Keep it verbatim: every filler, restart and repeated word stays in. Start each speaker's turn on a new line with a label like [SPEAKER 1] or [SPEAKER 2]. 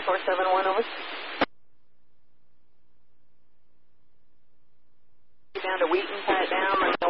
[SPEAKER 1] four seven one, over. Down to Wheaton, tie it down.